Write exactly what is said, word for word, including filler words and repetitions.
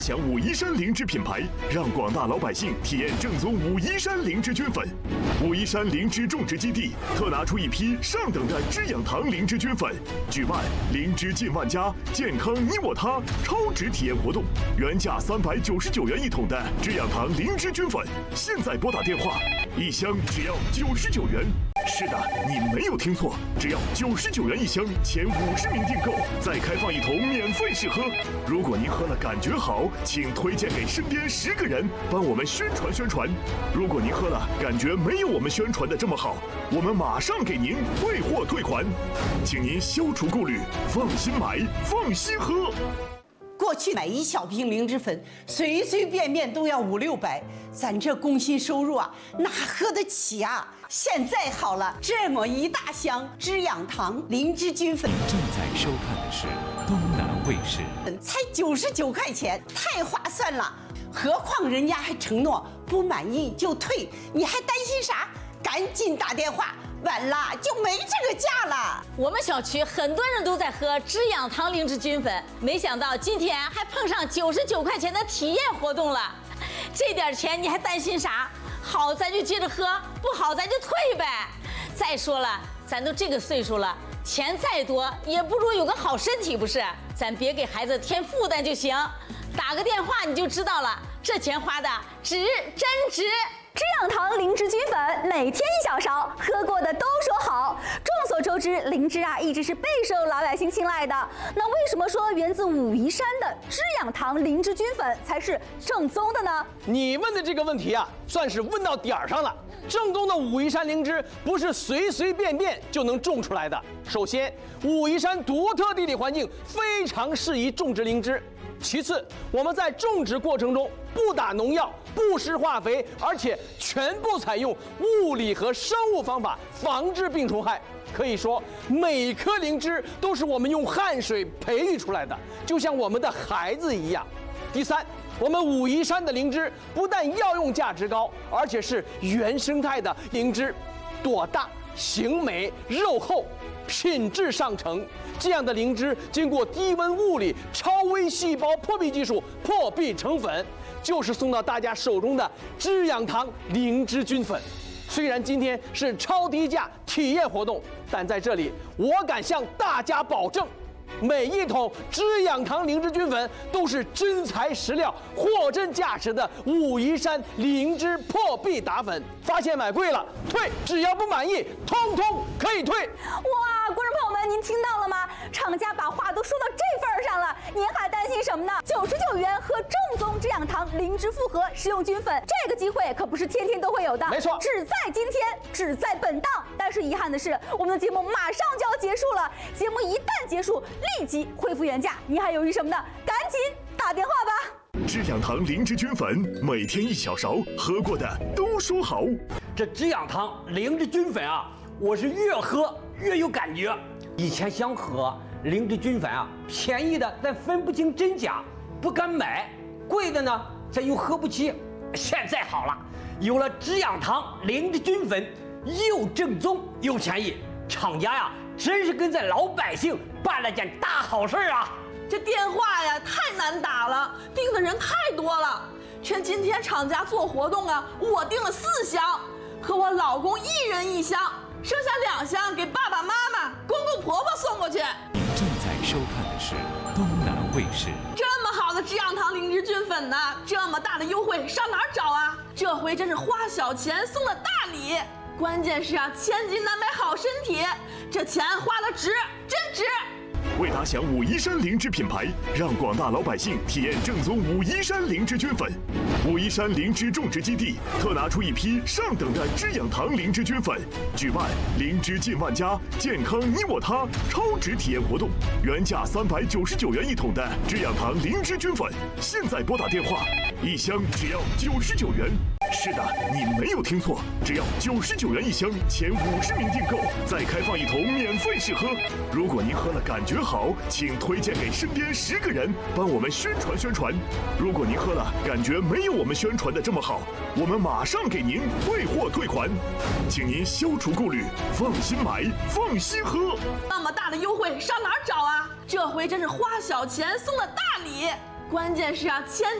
享武夷山灵芝品牌，让广大老百姓体验正宗武夷山灵芝菌粉。武夷山灵芝种植基地特拿出一批上等的知养堂灵芝菌粉，举办灵芝进万家，健康你我他超值体验活动。原价三百九十九元一桶的知养堂灵芝菌粉，现在拨打电话，一箱只要九十九元。是的，你没有听错，只要九十九元一箱，前五十名订购再开放一桶免费试喝。如果您喝了感觉好，请推荐给身边十个人，帮我们宣传宣传。如果您喝了感觉没有我们宣传的这么好，我们马上给您退货退款，请您消除顾虑，放心买，放心喝。 过去买一小瓶灵芝粉，随随便便都要五六百，咱这工薪收入啊，哪喝得起啊？现在好了，这么一大箱知养堂灵芝菌粉。 正在收看的是东南卫视， 才九十九块钱，太划算了。何况人家还承诺不满意就退，你还担心啥？赶紧打电话。晚了就没这个价了。 我们小区很多人都在喝知养堂灵芝菌粉，没想到今天还碰上九十九块钱的体验活动了。这点钱你还担心啥？好咱就接着喝，不好咱就退呗。再说了，咱都这个岁数了，钱再多也不如有个好身体，不是？咱别给孩子添负担就行。打个电话你就知道了，这钱花的值，真值。 知养堂灵芝菌粉每天一小勺，喝过的都说好。众所周知，灵芝啊一直是备受老百姓青睐的。那为什么说源自武夷山的知养堂灵芝菌粉才是正宗的呢？ 你问的这个问题啊，算是问到点儿上了。正宗的武夷山灵芝不是随随便便就能种出来的。首先，武夷山独特地理环境非常适宜种植灵芝。其次，我们在种植过程中不打农药、不施化肥，而且全部采用物理和生物方法防治病虫害。可以说，每一颗灵芝都是我们用汗水培育出来的，就像我们的孩子一样。第三，我们武夷山的灵芝不但药用价值高，而且是原生态的灵芝，朵大、形美、肉厚，品质上乘。这样的灵芝经过低温物理超微细胞破壁技术破壁成粉，就是送到大家手中的知养堂灵芝菌粉。虽然今天是超低价体验活动，但在这里我敢向大家保证，每一桶知养堂灵芝菌粉都是真材实料、货真价实的武夷山灵芝破壁打粉。发现买贵了退，只要不满意，通通可以退。 哇，观众朋友们，您听到了吗？厂家把话都说到这份儿上了，您还担心什么呢？九十九元喝正宗知养堂灵芝复合食用菌粉，这个机会可不是天天都会有的。 没错， 只在今天，只在本档。但是遗憾的是，我们的节目马上就要结束了。节目一旦结束，立即恢复原价。你还犹豫什么呢？赶紧打电话吧。 知养堂灵芝菌粉，每天一小勺，喝过的都说好。 这知养堂灵芝菌粉啊，我是越喝越有感觉。以前想喝灵芝菌粉啊，便宜的咱分不清真假，不敢买；贵的呢，咱又喝不起。现在好了，有了知养堂灵芝菌粉，又正宗又便宜，厂家呀，真是跟咱老百姓办了件大好事啊！ 这电话呀太难打了，订的人太多了。趁今天厂家做活动啊，我订了四箱，和我老公一人一箱，剩下两箱给爸爸妈妈、公公婆婆送过去。 您正在收看的是东南卫视。 这么好的知养堂灵芝菌粉呢，这么大的优惠上哪儿找啊？这回真是花小钱送了大礼，关键是啊，千金难买好身体，这钱花的值，真值。 为打响武夷山灵芝品牌，让广大老百姓体验正宗武夷山灵芝菌粉。武夷山灵芝种植基地特拿出一批上等的知养堂灵芝菌粉，举办灵芝进万家，健康你我他超值体验活动。原价三百九十九元一桶的知养堂灵芝菌粉，现在拨打电话，一箱只要九十九元。是的，你没有听错，只要九十九元一箱，前五十名订购再开放一桶免费试喝。如果您喝了感觉好，请推荐给身边十个人，帮我们宣传宣传。如果您喝了感觉没有我们宣传的这么好，我们马上给您退货退款，请您消除顾虑，放心买，放心喝。 那么大的优惠上哪儿找啊？这回真是花小钱送了大礼， 关键是啊，千。